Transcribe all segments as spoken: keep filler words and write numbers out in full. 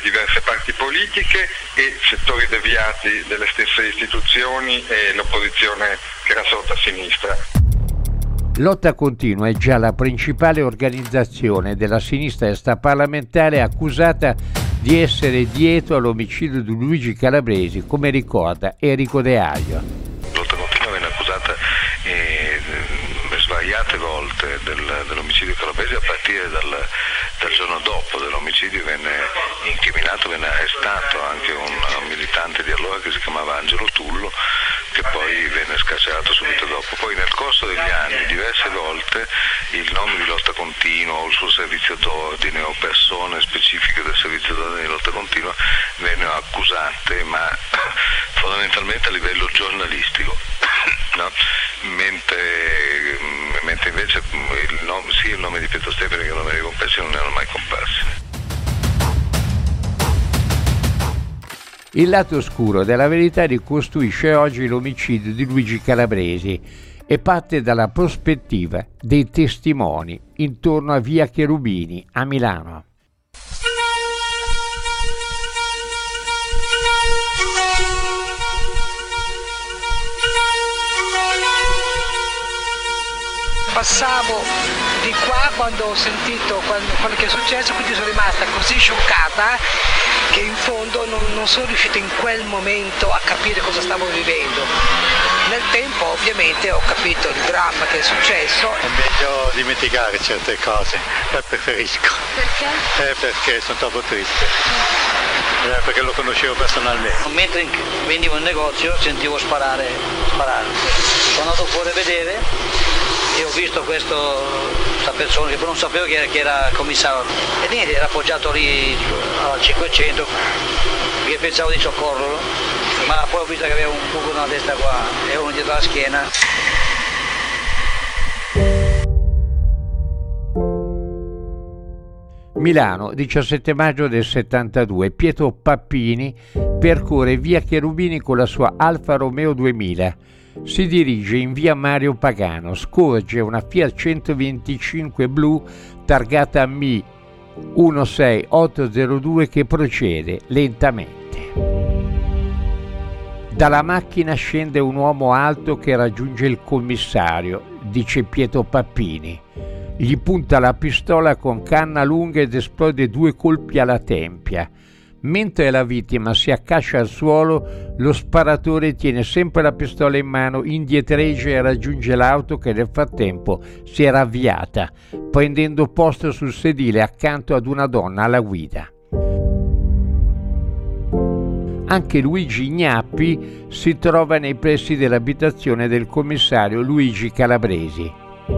diverse parti politiche e settori deviati delle stesse istituzioni e l'opposizione che era sorta a sinistra. Lotta Continua è già la principale organizzazione della sinistra extraparlamentare accusata di essere dietro all'omicidio di Luigi Calabresi, come ricorda Enrico De Aglio. Lotta Continua viene accusata eh, svariate volte del, dell'omicidio Calabresi, a partire dal, dal giorno dopo dell'omicidio venne incriminato, venne arrestato anche un, un militante di allora che si chiamava Angelo Tullo, che poi venne scarcerato subito dopo. Poi nel corso degli anni diverse volte il nome di Lotta Continua o il suo servizio d'ordine o persone specifiche del servizio d'ordine di Lotta Continua vennero accusate, ma fondamentalmente a livello giornalistico, no? mentre, mentre invece il nome, sì, il nome di Pietro Stefani e il nome di Pompessi non erano mai comparsi. Il lato oscuro della verità ricostruisce oggi l'omicidio di Luigi Calabresi e parte dalla prospettiva dei testimoni intorno a Via Cherubini a Milano. Passavo di qua quando ho sentito quando, quello che è successo, quindi sono rimasta così scioccata che in fondo non, non sono riuscita in quel momento a capire cosa stavo vivendo. Nel tempo ovviamente ho capito il dramma che è successo. È meglio dimenticare certe cose, eh, preferisco. Perché? Eh, perché sono troppo triste, eh, perché lo conoscevo personalmente. Mentre venivo in negozio sentivo sparare, sparare. Sono andato fuori a vedere e ho visto questo, questa persona che non sapevo che era, che era commissario, e niente, era appoggiato lì al cinquecento, perché pensavo di soccorrerlo, ma poi ho visto che aveva un buco nella testa qua e uno dietro la schiena. Milano, diciassette maggio del settantadue. Pietro Pappini percorre Via Cherubini con la sua Alfa Romeo duemila. Si dirige in via Mario Pagano, scorge una Fiat centoventicinque blu targata M I uno sei otto zero due che procede lentamente. Dalla macchina scende un uomo alto che raggiunge il commissario, dice Pietro Pappini. Gli punta la pistola con canna lunga ed esplode due colpi alla tempia. Mentre la vittima si accascia al suolo, lo sparatore tiene sempre la pistola in mano, indietreggia e raggiunge l'auto che nel frattempo si era avviata, prendendo posto sul sedile accanto ad una donna alla guida. Anche Luigi Gnappi si trova nei pressi dell'abitazione del commissario Luigi Calabresi.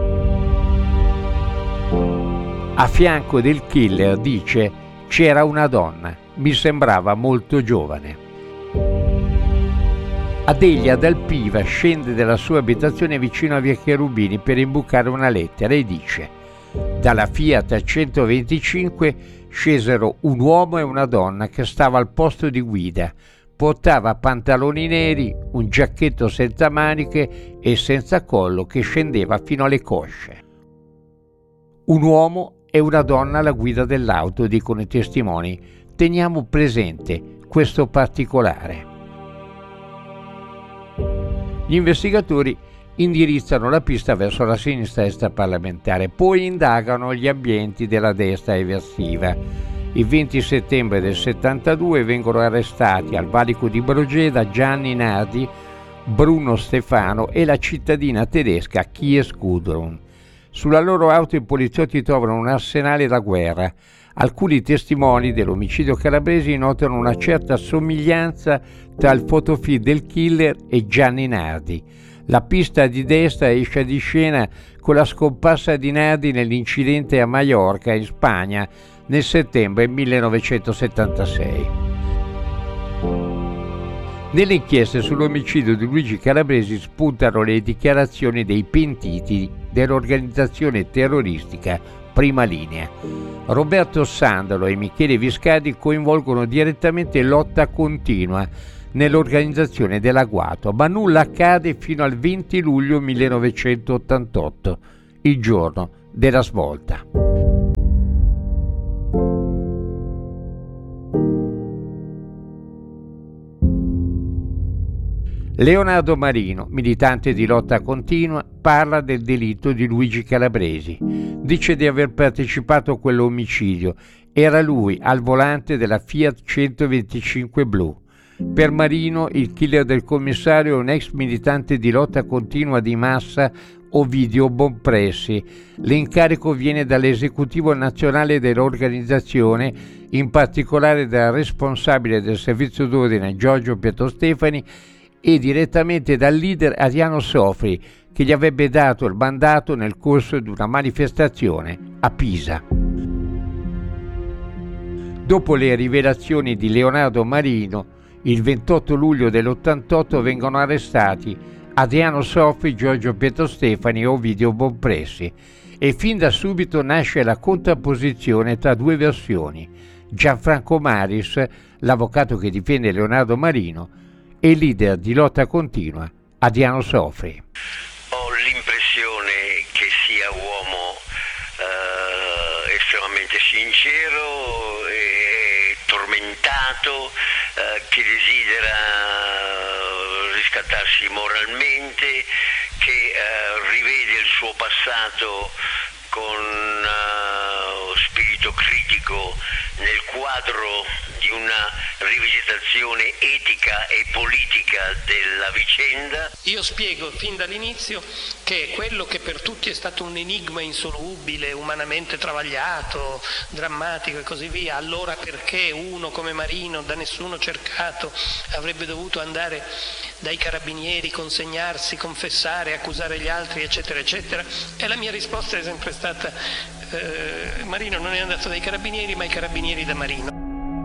A fianco del killer, dice, c'era una donna. Mi sembrava molto giovane. Adelia Dalpiva scende dalla sua abitazione vicino a Via Cherubini per imbucare una lettera e dice: dalla Fiat centoventicinque scesero un uomo e una donna che stava al posto di guida. Portava pantaloni neri, un giacchetto senza maniche e senza collo che scendeva fino alle cosce. Un uomo e una donna alla guida dell'auto, dicono i testimoni. Teniamo presente questo particolare. Gli investigatori indirizzano la pista verso la sinistra extraparlamentare, poi indagano gli ambienti della destra eversiva. Il venti settembre del settantadue vengono arrestati al valico di Brogeda Gianni Nardi, Bruno Stefano e la cittadina tedesca Kies Gudrun. Sulla loro auto i poliziotti trovano un arsenale da guerra. Alcuni testimoni dell'omicidio Calabresi notano una certa somiglianza tra il fotofeed del killer e Gianni Nardi. La pista di destra esce di scena con la scomparsa di Nardi nell'incidente a Maiorca, in Spagna, nel settembre millenovecentosettantasei. Nelle inchieste sull'omicidio di Luigi Calabresi spuntano le dichiarazioni dei pentiti dell'organizzazione terroristica Prima Linea. Roberto Sandalo e Michele Viscardi coinvolgono direttamente Lotta Continua nell'organizzazione dell'agguato, ma nulla accade fino al venti luglio millenovecentottantotto, il giorno della svolta. Leonardo Marino, militante di Lotta Continua, parla del delitto di Luigi Calabresi. Dice di aver partecipato a quell'omicidio. Era lui al volante della Fiat centoventicinque blu. Per Marino, il killer del commissario è un ex militante di Lotta Continua di Massa, Ovidio Bonpressi. L'incarico viene dall'esecutivo nazionale dell'organizzazione, in particolare dal responsabile del servizio d'ordine Giorgio Pietostefani e direttamente dal leader Adriano Sofri, che gli avrebbe dato il mandato nel corso di una manifestazione a Pisa. Dopo le rivelazioni di Leonardo Marino, il ventotto luglio dell'ottantotto vengono arrestati Adriano Sofri, Giorgio Pietostefani e Ovidio Bonpressi, e fin da subito nasce la contrapposizione tra due versioni: Gianfranco Maris, l'avvocato che difende Leonardo Marino, e il leader di Lotta Continua, Adriano Sofri. Ho l'impressione che sia uomo eh, estremamente sincero e tormentato, eh, che desidera riscattarsi moralmente, che eh, rivede il suo passato con uh, spirito critico nel quadro di una rivisitazione etica e politica della vicenda. Io spiego fin dall'inizio che quello che per tutti è stato un enigma insolubile, umanamente travagliato, drammatico e così via, allora perché uno come Marino, da nessuno cercato, avrebbe dovuto andare dai carabinieri, consegnarsi, confessare, accusare gli altri, eccetera, eccetera, e la mia risposta è sempre stata eh, Marino non è andato dai carabinieri, ma i carabinieri da Marino.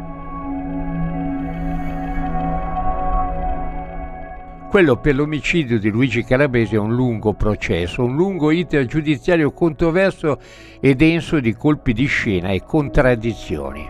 Quello per l'omicidio di Luigi Calabresi è un lungo processo, un lungo iter giudiziario controverso e denso di colpi di scena e contraddizioni.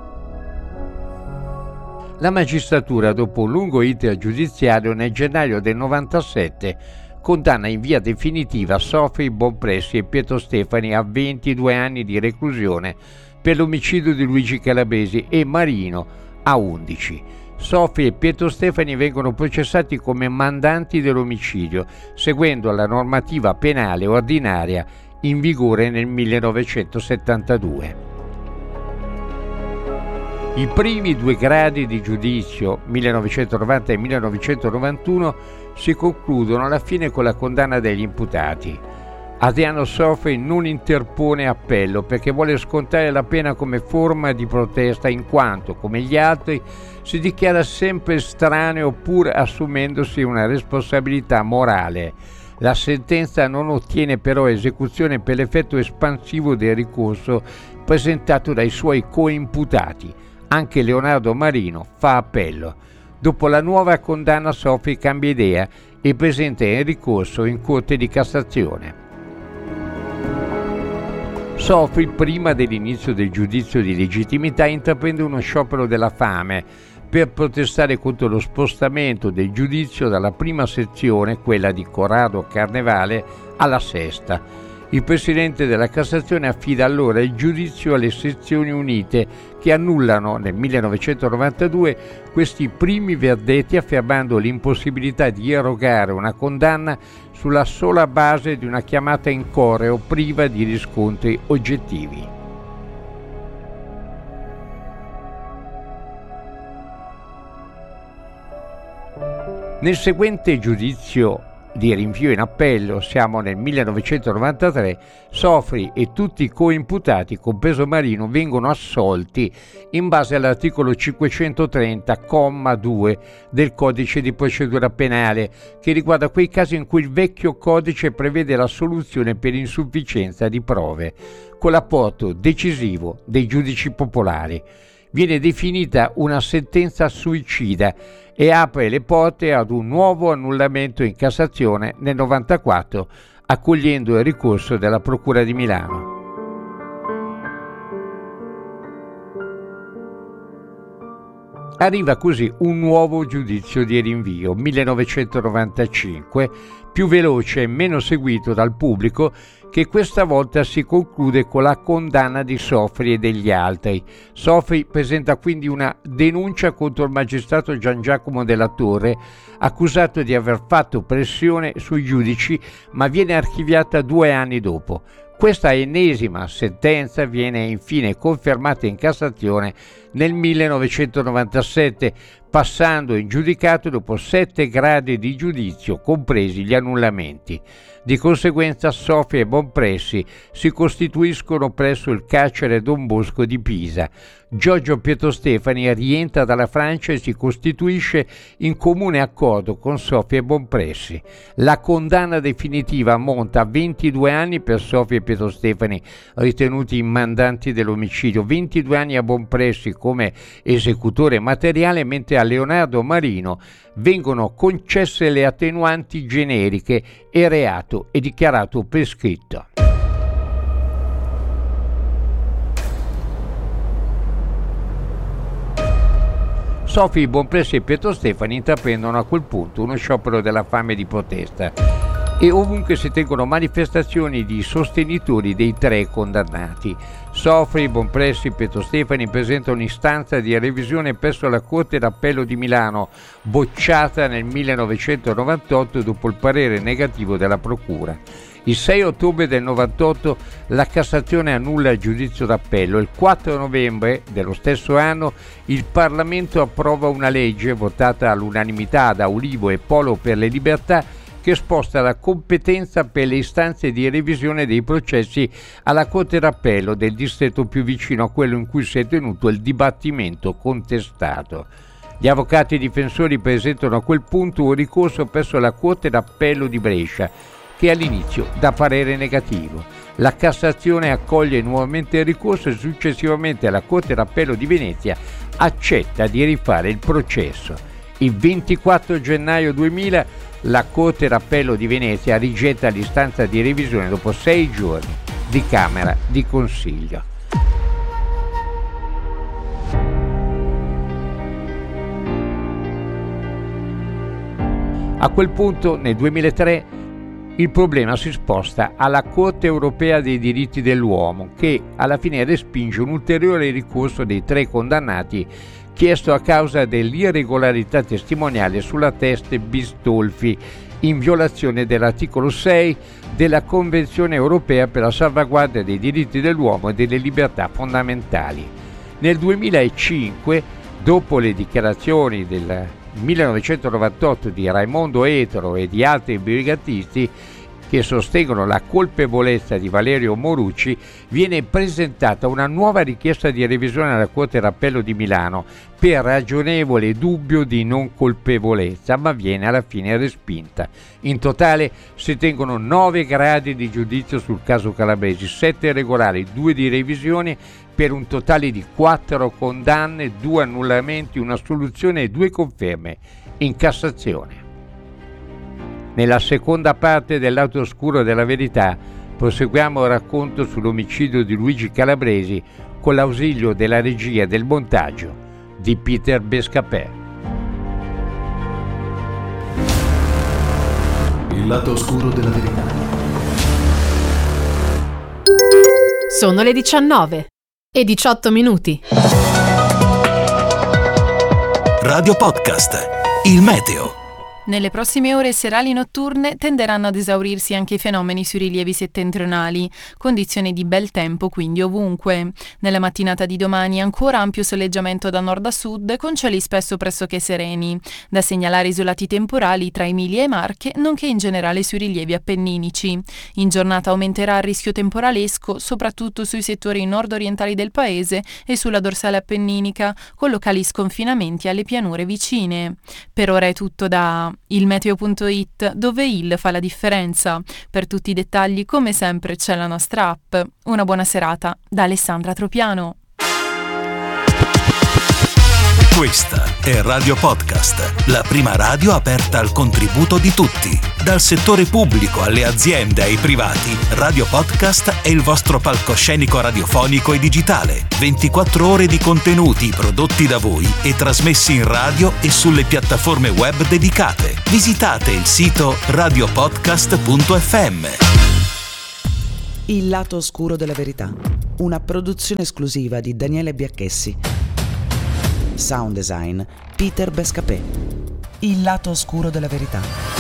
La magistratura, dopo un lungo iter giudiziario, nel gennaio del novantasette condanna in via definitiva Sofri, Bonpressi e Pietostefani a ventidue anni di reclusione per l'omicidio di Luigi Calabresi e Marino a undici. Sofri e Pietostefani vengono processati come mandanti dell'omicidio, seguendo la normativa penale ordinaria in vigore nel millenovecentosettantadue. I primi due gradi di giudizio, millenovecentonovanta e millenovecentonovantuno, si concludono alla fine con la condanna degli imputati. Adriano Sofri non interpone appello perché vuole scontare la pena come forma di protesta, in quanto, come gli altri, si dichiara sempre estraneo pur assumendosi una responsabilità morale. La sentenza non ottiene però esecuzione per l'effetto espansivo del ricorso presentato dai suoi coimputati. Anche Leonardo Marino fa appello. Dopo la nuova condanna Sofri cambia idea e presenta il ricorso in Corte di Cassazione. Sofri, prima dell'inizio del giudizio di legittimità, intraprende uno sciopero della fame per protestare contro lo spostamento del giudizio dalla prima sezione, quella di Corrado Carnevale, alla sesta. Il presidente della Cassazione affida allora il giudizio alle sezioni unite, che annullano nel millenovecentonovantadue questi primi verdetti, affermando l'impossibilità di erogare una condanna sulla sola base di una chiamata in correo priva di riscontri oggettivi. Nel seguente giudizio di rinvio in appello, siamo nel millenovecentonovantatré, Sofri e tutti i coimputati, compreso Marino, vengono assolti in base all'articolo cinquecentotrenta, comma due del Codice di procedura penale, che riguarda quei casi in cui il vecchio codice prevede l'assoluzione per insufficienza di prove, con l'apporto decisivo dei giudici popolari. Viene definita una sentenza suicida e apre le porte ad un nuovo annullamento in Cassazione nel novantaquattro, accogliendo il ricorso della Procura di Milano. Arriva così un nuovo giudizio di rinvio, millenovecentonovantacinque, più veloce e meno seguito dal pubblico, che questa volta si conclude con la condanna di Sofri e degli altri. Sofri presenta quindi una denuncia contro il magistrato Gian Giacomo della Torre, accusato di aver fatto pressione sui giudici, ma viene archiviata due anni dopo. Questa ennesima sentenza viene infine confermata in Cassazione nel millenovecentonovantasette, passando in giudicato dopo sette gradi di giudizio, compresi gli annullamenti. Di conseguenza Sofri e Bonpressi si costituiscono presso il carcere Don Bosco di Pisa. Giorgio Pietostefani rientra dalla Francia e si costituisce in comune accordo con Sofri e Bonpressi. La condanna definitiva ammonta a ventidue anni per Sofri e Pietostefani, ritenuti i mandanti dell'omicidio, ventidue anni a Bonpressi come esecutore materiale, mentre a Leonardo Marino vengono concesse le attenuanti generiche e reato è dichiarato prescritto. Sofri, Bonpressi e Pietostefani intraprendono a quel punto uno sciopero della fame di protesta e ovunque si tengono manifestazioni di sostenitori dei tre condannati. Sofri, Bonpressi e Pietostefani presentano un'istanza di revisione presso la Corte d'Appello di Milano, bocciata nel millenovecentonovantotto dopo il parere negativo della Procura. Il sei ottobre del novantotto la Cassazione annulla il giudizio d'appello. Il quattro novembre dello stesso anno il Parlamento approva una legge votata all'unanimità da Ulivo e Polo per le Libertà che sposta la competenza per le istanze di revisione dei processi alla Corte d'Appello del distretto più vicino a quello in cui si è tenuto il dibattimento contestato. Gli avvocati difensori presentano a quel punto un ricorso presso la Corte d'Appello di Brescia, che all'inizio dà parere negativo. La Cassazione accoglie nuovamente il ricorso e successivamente la Corte d'Appello di Venezia accetta di rifare il processo. Il ventiquattro gennaio duemila la Corte d'Appello di Venezia rigetta l'istanza di revisione dopo sei giorni di Camera di Consiglio. A quel punto, nel duemilatré, il problema si sposta alla Corte europea dei diritti dell'uomo, che alla fine respinge un ulteriore ricorso dei tre condannati chiesto a causa dell'irregolarità testimoniale sulla teste Bistolfi, in violazione dell'articolo sei della Convenzione europea per la salvaguardia dei diritti dell'uomo e delle libertà fondamentali. Nel duemilacinque, dopo le dichiarazioni del millenovecentonovantotto di Raimondo Etro e di altri brigatisti che sostengono la colpevolezza di Valerio Morucci, viene presentata una nuova richiesta di revisione alla Corte d'Appello di Milano per ragionevole dubbio di non colpevolezza, ma viene alla fine respinta. In totale si tengono nove gradi di giudizio sul caso Calabresi, sette regolari, due di revisione, per un totale di quattro condanne, due annullamenti, un'assoluzione e due conferme in Cassazione. Nella seconda parte del lato oscuro della verità proseguiamo il racconto sull'omicidio di Luigi Calabresi con l'ausilio della regia e del montaggio di Peter Bescapè. Il lato oscuro della verità. Sono le diciannove e diciotto minuti. Radio Podcast, il meteo. Nelle prossime ore serali notturne tenderanno ad esaurirsi anche i fenomeni sui rilievi settentrionali, condizioni di bel tempo quindi ovunque. Nella mattinata di domani ancora ampio soleggiamento da nord a sud con cieli spesso pressoché sereni. Da segnalare isolati temporali tra Emilia e Marche, nonché in generale sui rilievi appenninici. In giornata aumenterà il rischio temporalesco soprattutto sui settori nord-orientali del paese e sulla dorsale appenninica, con locali sconfinamenti alle pianure vicine. Per ora è tutto da il meteo punto it, dove il fa la differenza. Per tutti i dettagli, come sempre, c'è la nostra app. Una buona serata da Alessandra Tropiano. Questa è Radio Podcast, la prima radio aperta al contributo di tutti. Dal settore pubblico alle aziende e ai privati, Radio Podcast è il vostro palcoscenico radiofonico e digitale. ventiquattro ore di contenuti prodotti da voi e trasmessi in radio e sulle piattaforme web dedicate. Visitate il sito radiopodcast punto effe emme. Il lato oscuro della verità, una produzione esclusiva di Daniele Biacchessi. Sound design Peter Bescapè. Il lato oscuro della verità.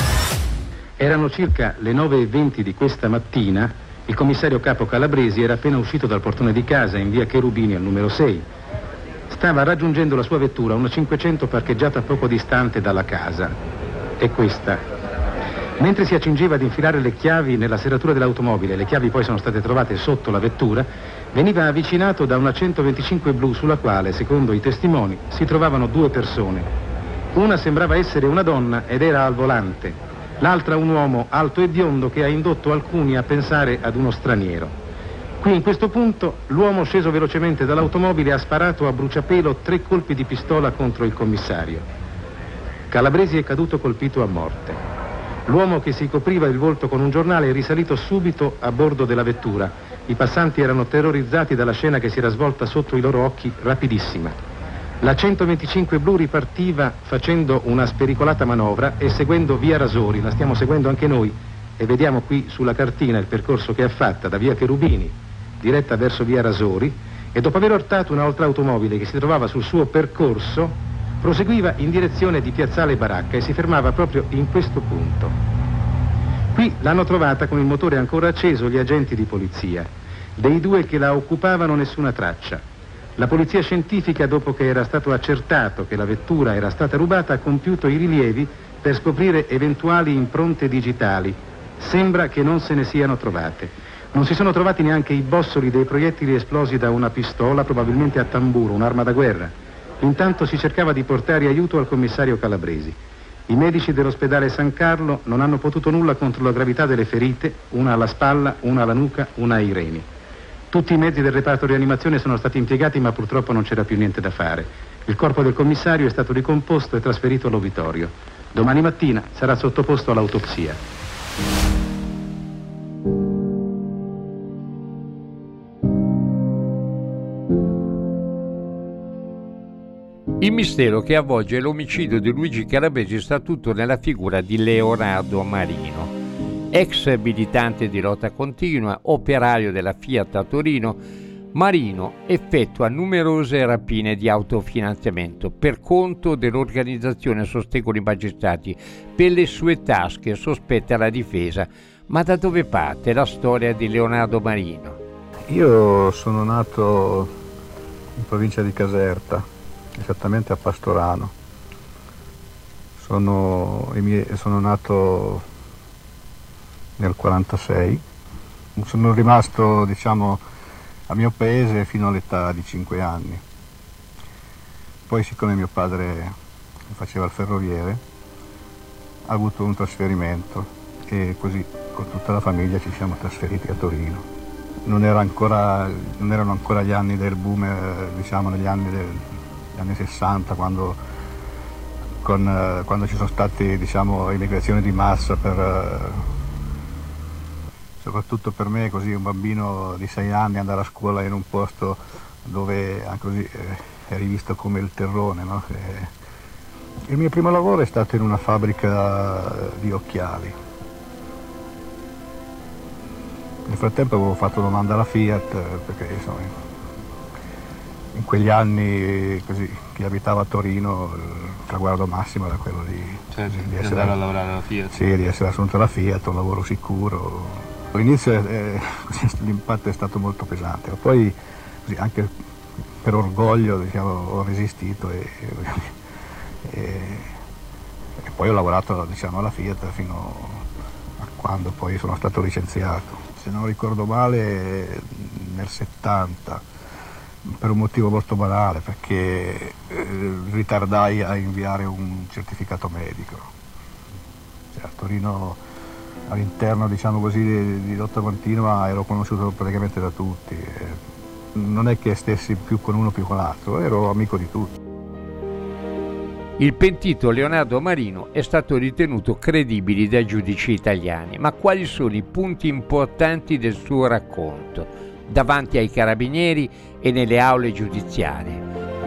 Erano circa le nove e venti di questa mattina. Il commissario capo Calabresi era appena uscito dal portone di casa in via Cherubini al numero sei. Stava raggiungendo la sua vettura, una cinquecento parcheggiata poco distante dalla casa. È questa. Mentre si accingeva ad infilare le chiavi nella serratura dell'automobile, le chiavi poi sono state trovate sotto la vettura, veniva avvicinato da una centoventicinque blu sulla quale, secondo i testimoni, si trovavano due persone. Una sembrava essere una donna ed era al volante, l'altra un uomo alto e biondo che ha indotto alcuni a pensare ad uno straniero. Qui in questo punto l'uomo sceso velocemente dall'automobile ha sparato a bruciapelo tre colpi di pistola contro il commissario. Calabresi è caduto colpito a morte. L'uomo che si copriva il volto con un giornale è risalito subito a bordo della vettura. I passanti erano terrorizzati dalla scena che si era svolta sotto i loro occhi rapidissima. La centoventicinque blu ripartiva facendo una spericolata manovra e seguendo via Rasori. La stiamo seguendo anche noi e vediamo qui sulla cartina il percorso che ha fatta da via Cherubini diretta verso via Rasori, e dopo aver ortato un'altra automobile che si trovava sul suo percorso proseguiva in direzione di piazzale Baracca e si fermava proprio in questo punto. Qui l'hanno trovata con il motore ancora acceso gli agenti di polizia. Dei due che la occupavano nessuna traccia. La polizia scientifica, dopo che era stato accertato che la vettura era stata rubata, ha compiuto i rilievi per scoprire eventuali impronte digitali. Sembra che non se ne siano trovate. Non si sono trovati neanche i bossoli dei proiettili esplosi da una pistola, probabilmente a tamburo, un'arma da guerra. Intanto si cercava di portare aiuto al commissario Calabresi. I medici dell'ospedale San Carlo non hanno potuto nulla contro la gravità delle ferite, una alla spalla, una alla nuca, una ai reni. Tutti i mezzi del reparto rianimazione sono stati impiegati, ma purtroppo non c'era più niente da fare. Il corpo del commissario è stato ricomposto e trasferito all'obitorio. Domani mattina sarà sottoposto all'autopsia. Il mistero che avvolge l'omicidio di Luigi Calabresi sta tutto nella figura di Leonardo Marino. Ex militante di lotta continua, operaio della Fiat a Torino, Marino effettua numerose rapine di autofinanziamento per conto dell'organizzazione Sostengono i magistrati. Per le sue tasche sospetta la difesa. Ma da dove parte la storia di Leonardo Marino? Io sono nato in provincia di Caserta, esattamente a Pastorano. Sono, sono nato nel quarantasei. Sono rimasto, diciamo, a mio paese fino all'età di cinque anni. Poi, siccome mio padre faceva il ferroviere, ha avuto un trasferimento e così con tutta la famiglia ci siamo trasferiti a Torino. Non, era ancora, non erano ancora gli anni del boom, diciamo negli anni del anni sessanta, quando, con, eh, quando ci sono stati, diciamo, immigrazioni di massa per, eh, soprattutto per me, così un bambino di sei anni, andare a scuola in un posto dove anche così eh, eri visto come il terrone, no? E il mio primo lavoro è stato in una fabbrica di occhiali. Nel frattempo avevo fatto domanda alla Fiat perché insomma in quegli anni, così, chi abitava a Torino, il traguardo massimo era quello di, certo, di, di essere, andare a lavorare alla Fiat. Sì, di essere assunto alla Fiat, un lavoro sicuro. All'inizio eh, l'impatto è stato molto pesante, ma poi così, anche per orgoglio, diciamo, ho resistito e, e, e poi ho lavorato, diciamo, alla Fiat fino a quando poi sono stato licenziato. Se non ricordo male nel settanta, per un motivo molto banale, perché eh, ritardai a inviare un certificato medico. Cioè, a Torino, all'interno, diciamo così, di, di lotta continua ero conosciuto praticamente da tutti. E non è che stessi più con uno più con l'altro, ero amico di tutti. Il pentito Leonardo Marino è stato ritenuto credibile dai giudici italiani, ma quali sono i punti importanti del suo racconto davanti ai carabinieri e nelle aule giudiziarie?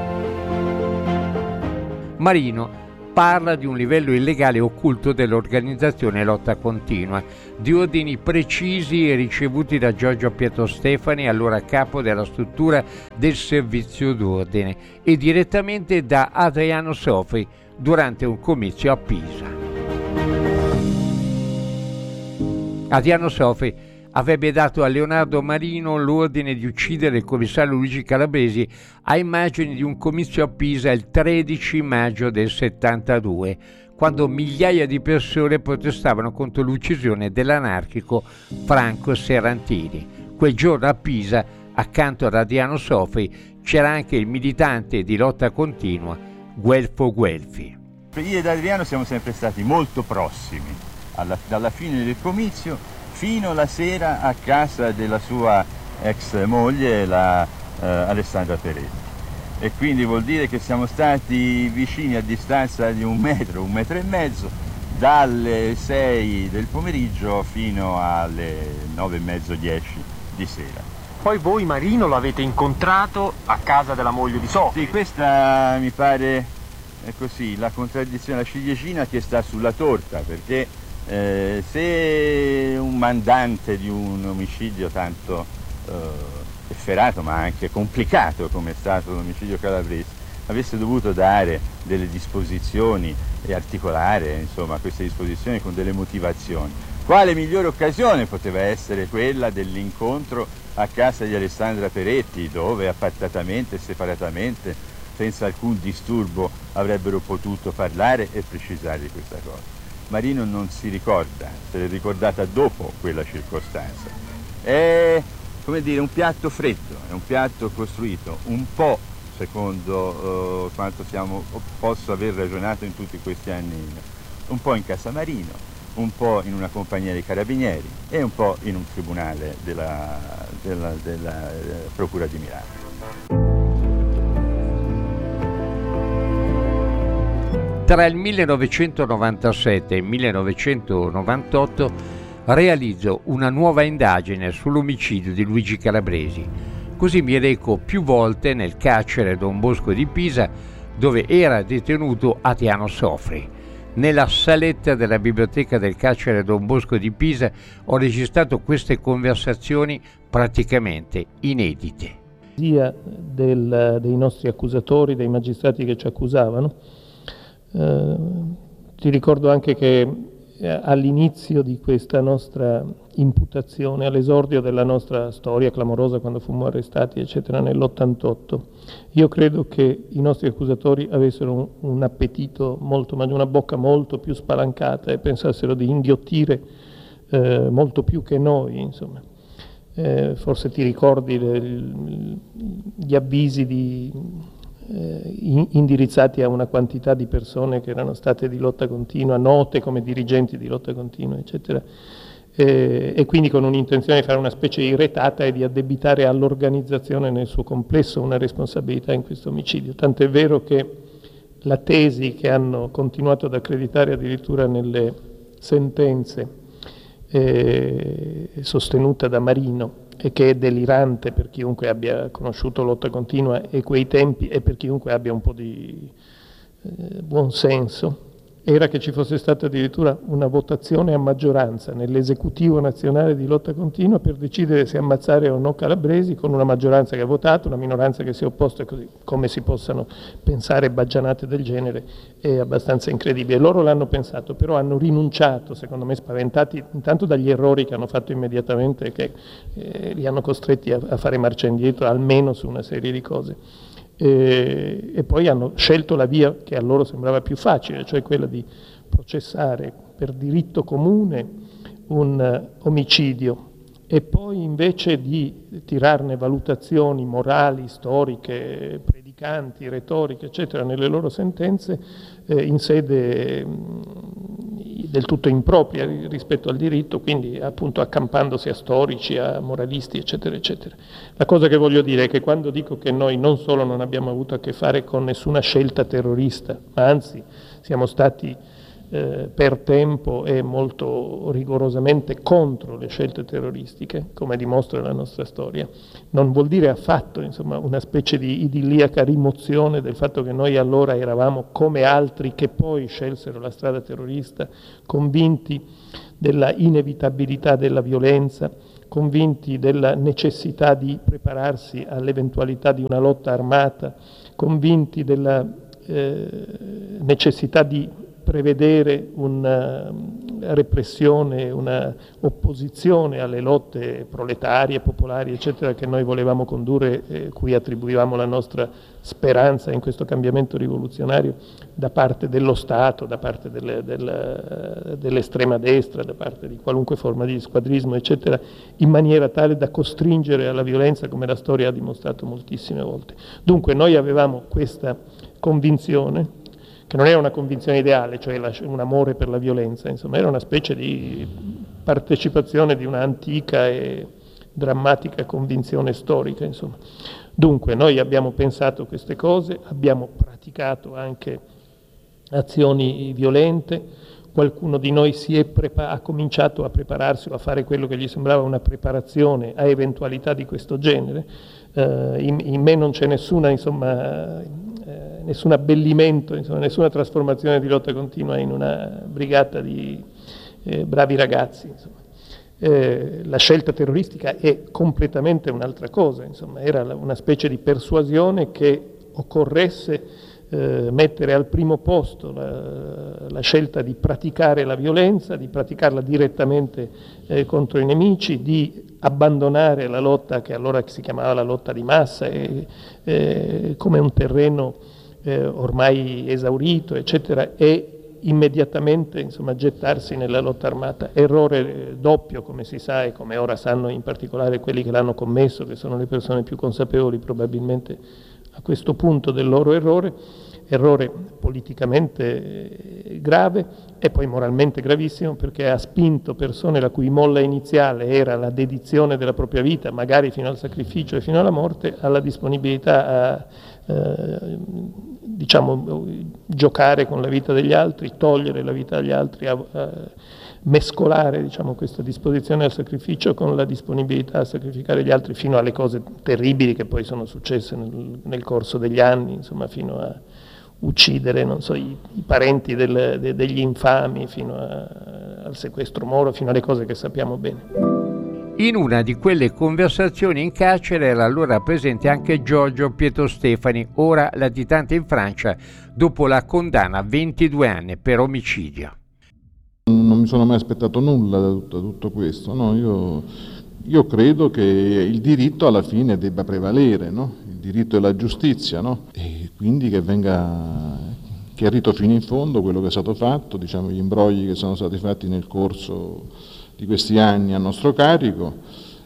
Marino parla di un livello illegale occulto dell'organizzazione Lotta Continua, di ordini precisi ricevuti da Giorgio Pietro Stefani, allora capo della struttura del servizio d'ordine, e direttamente da Adriano Sofri durante un comizio a Pisa. Adriano Sofri avrebbe dato a Leonardo Marino l'ordine di uccidere il commissario Luigi Calabresi a immagini di un comizio a Pisa il tredici maggio del settantadue, quando migliaia di persone protestavano contro l'uccisione dell'anarchico Franco Serrantini. Quel giorno a Pisa, accanto ad Adriano Sofri, c'era anche il militante di Lotta Continua Guelfo Guelfi. Io ed Adriano siamo sempre stati molto prossimi, alla, dalla fine del comizio fino alla sera a casa della sua ex moglie, la eh, Alessandra Peretti. E quindi vuol dire che siamo stati vicini a distanza di un metro, un metro e mezzo, dalle sei del pomeriggio fino alle nove e mezzo, dieci di sera. Poi voi Marino lo avete incontrato a casa della moglie di Sofri. Sì, questa mi pare è così, la contraddizione, la ciliegina che sta sulla torta, perché Eh, se un mandante di un omicidio tanto eh, efferato ma anche complicato come è stato l'omicidio Calabresi avesse dovuto dare delle disposizioni e articolare insomma queste disposizioni con delle motivazioni, quale migliore occasione poteva essere quella dell'incontro a casa di Alessandra Peretti, dove appartatamente e separatamente senza alcun disturbo avrebbero potuto parlare e precisare questa cosa. Marino non si ricorda, se l'è ricordata dopo quella circostanza. È, come dire, un piatto freddo, è un piatto costruito un po', secondo uh, quanto siamo, posso aver ragionato in tutti questi anni, un po' in casa Marino, un po' in una compagnia dei carabinieri e un po' in un tribunale della, della, della uh, Procura di Milano. Tra il millenovecentonovantasette e il millenovecentonovantotto realizzo una nuova indagine sull'omicidio di Luigi Calabresi. Così mi reco più volte nel carcere Don Bosco di Pisa, dove era detenuto Adriano Sofri. Nella saletta della biblioteca del carcere Don Bosco di Pisa ho registrato queste conversazioni praticamente inedite. Sia del, dei nostri accusatori, dei magistrati che ci accusavano. Eh, ti ricordo anche che eh, all'inizio di questa nostra imputazione, all'esordio della nostra storia clamorosa quando fummo arrestati, eccetera, nell'ottantotto, io credo che i nostri accusatori avessero un, un appetito molto maggiore, una bocca molto più spalancata e pensassero di inghiottire eh, molto più che noi, insomma. Eh, forse ti ricordi le, gli avvisi di... Eh, indirizzati a una quantità di persone che erano state di Lotta Continua, note come dirigenti di Lotta Continua, eccetera, eh, e quindi con un'intenzione di fare una specie di retata e di addebitare all'organizzazione nel suo complesso una responsabilità in questo omicidio. Tanto è vero che la tesi che hanno continuato ad accreditare addirittura nelle sentenze eh, sostenuta da Marino, e che è delirante per chiunque abbia conosciuto Lotta Continua e quei tempi e per chiunque abbia un po' di eh, buon senso, era che ci fosse stata addirittura una votazione a maggioranza nell'esecutivo nazionale di Lotta Continua per decidere se ammazzare o no Calabresi, con una maggioranza che ha votato, una minoranza che si è opposta, e così. Come si possano pensare baggianate del genere è abbastanza incredibile. Loro l'hanno pensato, però hanno rinunciato, secondo me spaventati intanto dagli errori che hanno fatto immediatamente, che eh, li hanno costretti a, a fare marcia indietro almeno su una serie di cose. E, e poi hanno scelto la via che a loro sembrava più facile, cioè quella di processare per diritto comune un uh, omicidio e poi invece di tirarne valutazioni morali, storiche, predicanti, retoriche, eccetera, nelle loro sentenze, eh, in sede mh, del tutto impropria rispetto al diritto, quindi appunto accampandosi a storici, a moralisti, eccetera, eccetera. La cosa che voglio dire è che quando dico che noi non solo non abbiamo avuto a che fare con nessuna scelta terrorista, ma anzi siamo stati eh, per tempo e molto rigorosamente contro le scelte terroristiche, come dimostra la nostra storia, non vuol dire affatto, insomma, una specie di idilliaca rimozione del fatto che noi allora eravamo come altri che poi scelsero la strada terrorista, convinti della inevitabilità della violenza, convinti della necessità di prepararsi all'eventualità di una lotta armata, convinti della eh, necessità di prevedere una repressione, una opposizione alle lotte proletarie, popolari, eccetera, che noi volevamo condurre, eh, cui attribuivamo la nostra speranza in questo cambiamento rivoluzionario da parte dello Stato, da parte del, del, dell'estrema destra, da parte di qualunque forma di squadrismo, eccetera, in maniera tale da costringere alla violenza, come la storia ha dimostrato moltissime volte. Dunque noi avevamo questa convinzione, che non era una convinzione ideale, cioè la, un amore per la violenza, insomma, era una specie di partecipazione di una antica e drammatica convinzione storica, insomma. Dunque noi abbiamo pensato queste cose, abbiamo praticato anche azioni violente, qualcuno di noi si è prepa- ha cominciato a prepararsi o a fare quello che gli sembrava una preparazione a eventualità di questo genere. Uh, in, in me non c'è nessuna, insomma, eh, nessun abbellimento, insomma, nessuna trasformazione di lotta continua in una brigata di eh, bravi ragazzi. Insomma. Eh, la scelta terroristica è completamente un'altra cosa, insomma, era una specie di persuasione che occorresse eh, mettere al primo posto la, la scelta di praticare la violenza, di praticarla direttamente eh, contro i nemici, di abbandonare la lotta che allora si chiamava la lotta di massa e, eh, come un terreno eh, ormai esaurito, eccetera, e immediatamente, insomma, gettarsi nella lotta armata. Errore doppio, come si sa e come ora sanno in particolare quelli che l'hanno commesso, che sono le persone più consapevoli probabilmente a questo punto del loro errore, errore politicamente grave e poi moralmente gravissimo, perché ha spinto persone la cui molla iniziale era la dedizione della propria vita, magari fino al sacrificio e fino alla morte, alla disponibilità a eh, diciamo giocare con la vita degli altri, togliere la vita agli altri, a, a mescolare, diciamo, questa disposizione al sacrificio con la disponibilità a sacrificare gli altri, fino alle cose terribili che poi sono successe nel, nel corso degli anni, insomma, fino a uccidere, non so, i, i parenti del, de, degli infami, fino a, al sequestro Moro, fino alle cose che sappiamo bene. In una di quelle conversazioni in carcere era allora presente anche Giorgio Pietrostefani, ora latitante in Francia, dopo la condanna a ventidue anni per omicidio. Non mi sono mai aspettato nulla da tutto, da tutto questo, no? Io, io credo che il diritto alla fine debba prevalere, no? Il diritto e la giustizia, no? E quindi che venga chiarito fino in fondo quello che è stato fatto, diciamo, gli imbrogli che sono stati fatti nel corso di questi anni a nostro carico,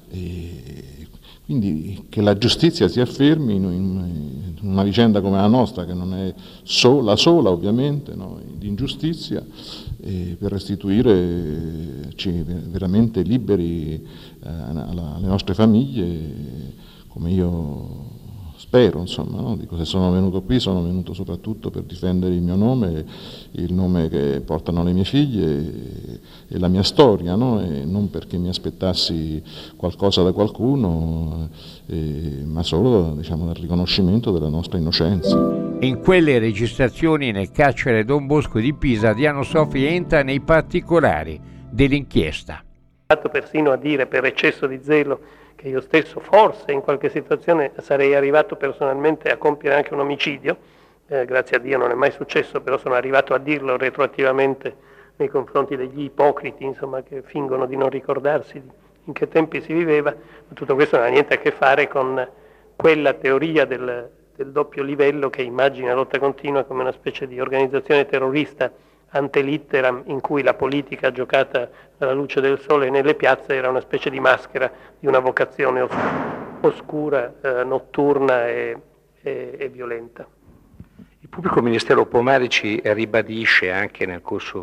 e quindi che la giustizia si affermi in, in una vicenda come la nostra, che non è so, la sola ovviamente, no? Di ingiustizia, e per restituirci veramente liberi eh, alla, alle nostre famiglie, come io spero, insomma, no? Dico, se sono venuto qui sono venuto soprattutto per difendere il mio nome, il nome che portano le mie figlie e, e la mia storia, no? E non perché mi aspettassi qualcosa da qualcuno, eh, ma solo, diciamo, dal riconoscimento della nostra innocenza. In quelle registrazioni nel carcere Don Bosco di Pisa, Diano Sofri entra nei particolari dell'inchiesta. Ho fatto persino a dire, per eccesso di zelo, che io stesso forse in qualche situazione sarei arrivato personalmente a compiere anche un omicidio, eh, grazie a Dio non è mai successo, però sono arrivato a dirlo retroattivamente nei confronti degli ipocriti, insomma, che fingono di non ricordarsi in che tempi si viveva, ma tutto questo non ha niente a che fare con quella teoria del, del doppio livello che immagina lotta continua come una specie di organizzazione terrorista ante litteram, in cui la politica giocata alla luce del sole nelle piazze era una specie di maschera di una vocazione os- oscura, eh, notturna e, e, e violenta. Il pubblico ministero Pomarici ribadisce anche nel corso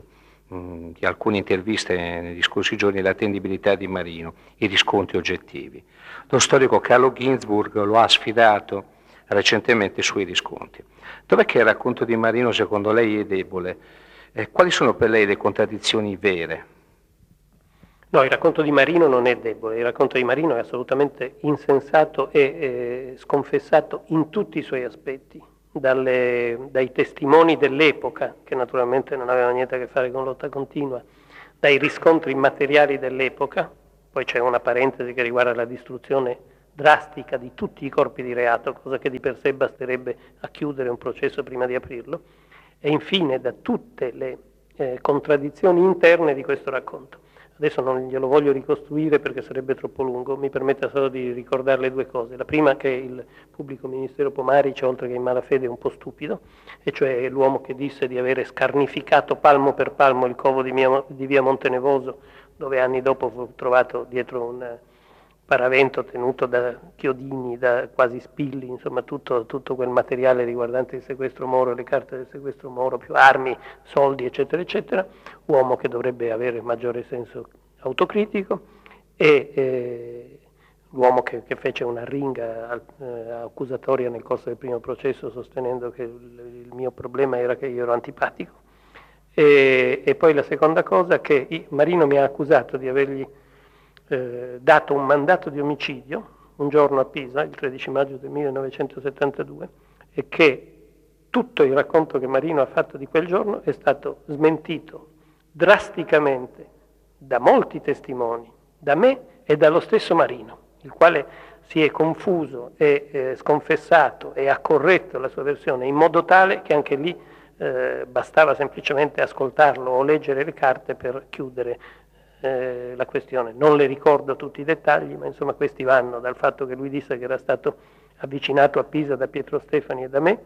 mh, di alcune interviste negli scorsi giorni l'attendibilità di Marino, i riscontri oggettivi. Lo storico Carlo Ginzburg lo ha sfidato recentemente sui riscontri. Dov'è che il racconto di Marino secondo lei è debole? Eh, quali sono per lei le contraddizioni vere? No, il racconto di Marino non è debole, il racconto di Marino è assolutamente insensato e eh, sconfessato in tutti i suoi aspetti, dalle, dai testimoni dell'epoca, che naturalmente non avevano niente a che fare con lotta continua, dai riscontri materiali dell'epoca, poi c'è una parentesi che riguarda la distruzione drastica di tutti i corpi di reato, cosa che di per sé basterebbe a chiudere un processo prima di aprirlo, e infine da tutte le eh, contraddizioni interne di questo racconto. Adesso non glielo voglio ricostruire perché sarebbe troppo lungo, mi permetta solo di ricordare le due cose. La prima è che il pubblico ministero Pomaric, oltre che in malafede, è un po' stupido, e cioè l'uomo che disse di avere scarnificato palmo per palmo il covo di, mia, di via Montenevoso, dove anni dopo fu trovato dietro un paravento tenuto da chiodini, da quasi spilli, insomma tutto, tutto quel materiale riguardante il sequestro Moro, le carte del sequestro Moro, più armi, soldi, eccetera, eccetera, uomo che dovrebbe avere maggiore senso autocritico, e eh, l'uomo che, che fece una ringa eh, accusatoria nel corso del primo processo sostenendo che il, il mio problema era che io ero antipatico. E, e poi la seconda cosa, che Marino mi ha accusato di avergli Eh, dato un mandato di omicidio un giorno a Pisa, il tredici maggio del millenovecentosettantadue, e che tutto il racconto che Marino ha fatto di quel giorno è stato smentito drasticamente da molti testimoni, da me e dallo stesso Marino, il quale si è confuso e eh, sconfessato e ha corretto la sua versione in modo tale che anche lì eh, bastava semplicemente ascoltarlo o leggere le carte per chiudere Eh, la questione. Non le ricordo tutti i dettagli, ma insomma questi vanno dal fatto che lui disse che era stato avvicinato a Pisa da Pietro Stefani e da me,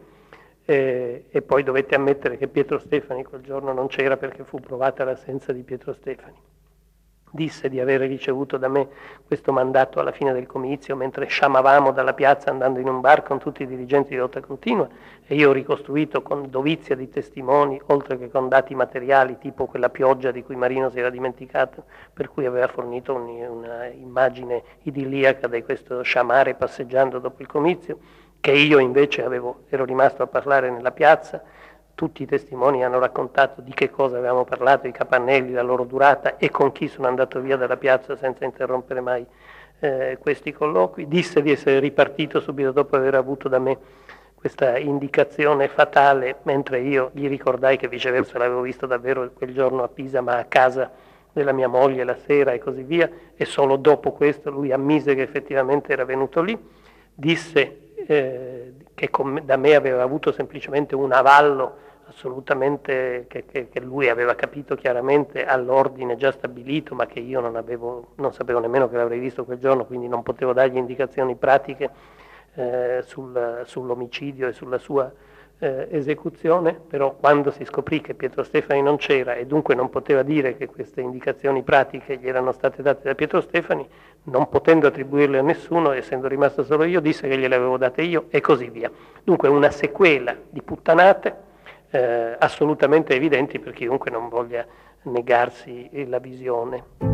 eh, e poi dovete ammettere che Pietro Stefani quel giorno non c'era perché fu provata l'assenza di Pietro Stefani. Disse di aver ricevuto da me questo mandato alla fine del comizio mentre sciamavamo dalla piazza andando in un bar con tutti i dirigenti di lotta continua, e io ho ricostruito con dovizia di testimoni, oltre che con dati materiali tipo quella pioggia di cui Marino si era dimenticato, per cui aveva fornito un, una immagine idilliaca di questo sciamare passeggiando dopo il comizio, che io invece avevo, ero rimasto a parlare nella piazza. Tutti i testimoni hanno raccontato di che cosa avevamo parlato, i capannelli, la loro durata e con chi sono andato via dalla piazza senza interrompere mai eh, questi colloqui. Disse di essere ripartito subito dopo aver avuto da me questa indicazione fatale, mentre io gli ricordai che viceversa l'avevo visto davvero quel giorno a Pisa, ma a casa della mia moglie la sera e così via, e solo dopo questo lui ammise che effettivamente era venuto lì. Disse eh, che con, da me aveva avuto semplicemente un avallo assolutamente che, che, che lui aveva capito chiaramente all'ordine già stabilito, ma che io non avevo, non sapevo nemmeno che l'avrei visto quel giorno, quindi non potevo dargli indicazioni pratiche eh, sul, sull'omicidio e sulla sua eh, esecuzione. Però quando si scoprì che Pietro Stefani non c'era e dunque non poteva dire che queste indicazioni pratiche gli erano state date da Pietro Stefani, non potendo attribuirle a nessuno, essendo rimasto solo io, disse che gliele avevo date io e così via. Dunque una sequela di puttanate Eh, assolutamente evidenti per chiunque non voglia negarsi la visione.